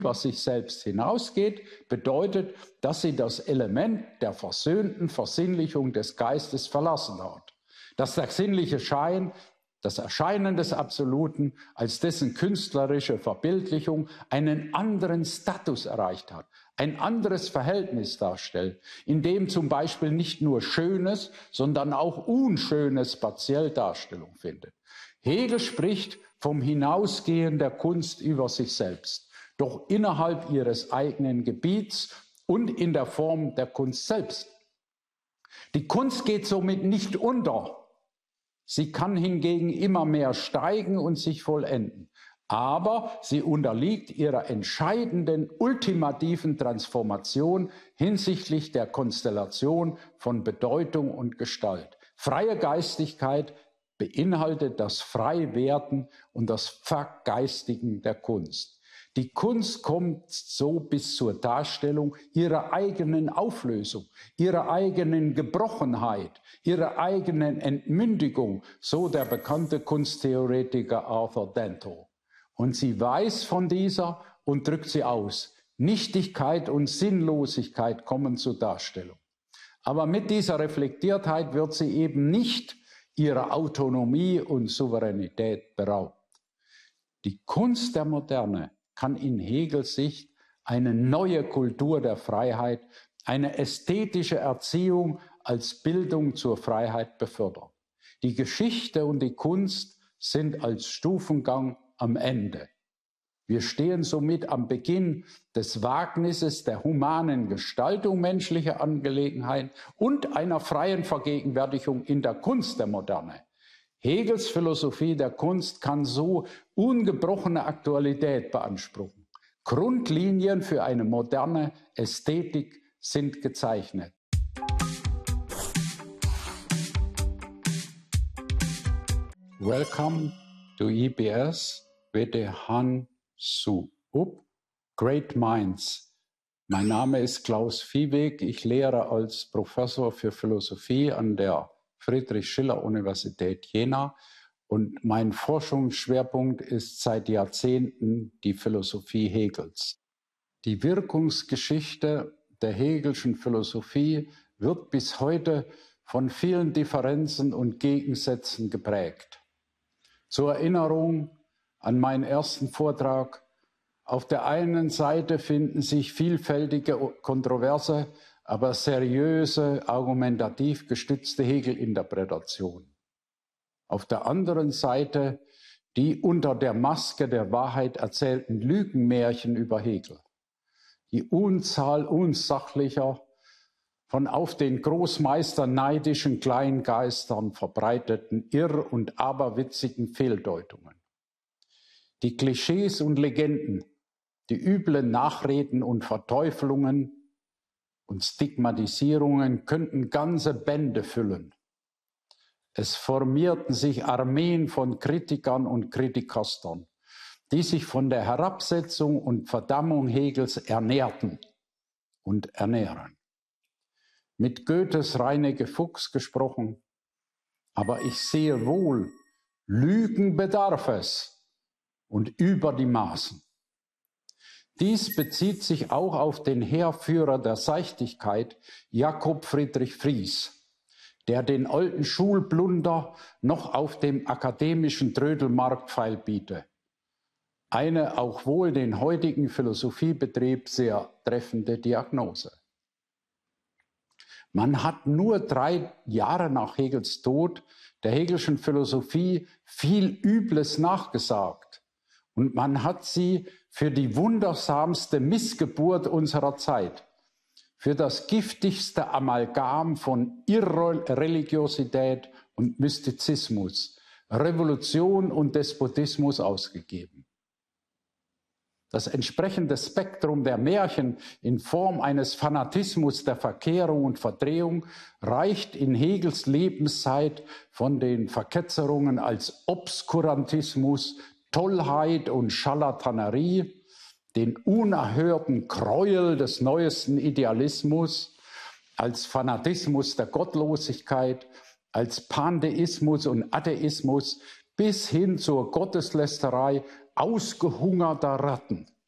über sich selbst hinausgeht, bedeutet, dass sie das Element der versöhnten Versinnlichung des Geistes verlassen hat. Dass der sinnliche Schein, das Erscheinen des Absoluten, als dessen künstlerische Verbildlichung einen anderen Status erreicht hat, ein anderes Verhältnis darstellt, in dem zum Beispiel nicht nur Schönes, sondern auch Unschönes partiell Darstellung findet. Hegel spricht vom Hinausgehen der Kunst über sich selbst, doch innerhalb ihres eigenen Gebiets und in der Form der Kunst selbst. Die Kunst geht somit nicht unter. Sie kann hingegen immer mehr steigen und sich vollenden. Aber sie unterliegt ihrer entscheidenden, ultimativen Transformation hinsichtlich der Konstellation von Bedeutung und Gestalt. Freie Geistigkeit beinhaltet das Freiwerden und das Vergeistigen der Kunst. Die Kunst kommt so bis zur Darstellung ihrer eigenen Auflösung, ihrer eigenen Gebrochenheit, ihrer eigenen Entmündigung, so der bekannte Kunsttheoretiker Arthur Danto. Und sie weiß von dieser und drückt sie aus. Nichtigkeit und Sinnlosigkeit kommen zur Darstellung. Aber mit dieser Reflektiertheit wird sie eben nicht ihrer Autonomie und Souveränität beraubt. Die Kunst der Moderne kann in Hegels Sicht eine neue Kultur der Freiheit, eine ästhetische Erziehung als Bildung zur Freiheit befördern. Die Geschichte und die Kunst sind als Stufengang am Ende. Wir stehen somit am Beginn des Wagnisses der humanen Gestaltung menschlicher Angelegenheiten und einer freien Vergegenwärtigung in der Kunst der Moderne. Hegels Philosophie der Kunst kann so ungebrochene Aktualität beanspruchen. Grundlinien für eine moderne Ästhetik sind gezeichnet. Welcome to EBS with Han Su Up, Great Minds. Mein Name ist Klaus Viehweg. Ich lehre als Professor für Philosophie an der Friedrich-Schiller-Universität Jena und mein Forschungsschwerpunkt ist seit Jahrzehnten die Philosophie Hegels. Die Wirkungsgeschichte der Hegelschen Philosophie wird bis heute von vielen Differenzen und Gegensätzen geprägt. Zur Erinnerung an meinen ersten Vortrag: Auf der einen Seite finden sich vielfältige, kontroverse, aber seriöse, argumentativ gestützte Hegel-Interpretation. Auf der anderen Seite die unter der Maske der Wahrheit erzählten Lügenmärchen über Hegel. Die Unzahl unsachlicher, von auf den Großmeister neidischen Kleingeistern verbreiteten irr- und aberwitzigen Fehldeutungen. Die Klischees und Legenden, die üblen Nachreden und Verteufelungen und Stigmatisierungen könnten ganze Bände füllen. Es formierten sich Armeen von Kritikern und Kritikastern, die sich von der Herabsetzung und Verdammung Hegels ernährten und ernähren. Mit Goethes Reineke Fuchs gesprochen: Aber ich sehe wohl, Lügen bedarf es und über die Maßen. Dies bezieht sich auch auf den Heerführer der Seichtigkeit, Jakob Friedrich Fries, der den alten Schulblunder noch auf dem akademischen Trödelmarkt feilbiete. Eine auch wohl den heutigen Philosophiebetrieb sehr treffende Diagnose. Man hat nur 3 Jahre nach Hegels Tod der Hegelschen Philosophie viel Übles nachgesagt und man hat sie für die wundersamste Missgeburt unserer Zeit, für das giftigste Amalgam von Irreligiosität und Mystizismus, Revolution und Despotismus ausgegeben. Das entsprechende Spektrum der Märchen in Form eines Fanatismus der Verkehrung und Verdrehung reicht in Hegels Lebenszeit von den Verketzerungen als Obskurantismus, Tollheit und Scharlatanerie, den unerhörten Gräuel des neuesten Idealismus, als Fanatismus der Gottlosigkeit, als Pantheismus und Atheismus bis hin zur Gotteslästerei ausgehungerter Ratten.